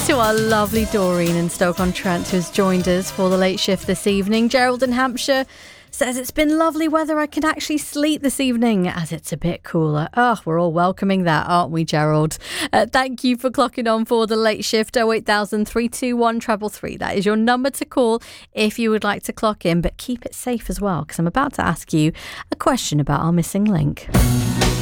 to our lovely Doreen in Stoke-on-Trent, who's joined us for the late shift this evening. Gerald in Hampshire says it's been lovely weather. I can actually sleep this evening as it's a bit cooler. Oh, we're all welcoming that, aren't we, Gerald? Thank you for clocking on for the late shift. 08000 321 333. That is your number to call if you would like to clock in, but keep it safe as well, because I'm about to ask you a question about our missing link.